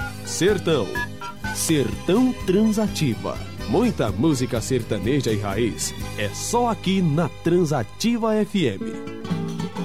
Sertão. Sertão Transativa. Muita música sertaneja e raiz. É só aqui na Transativa FM.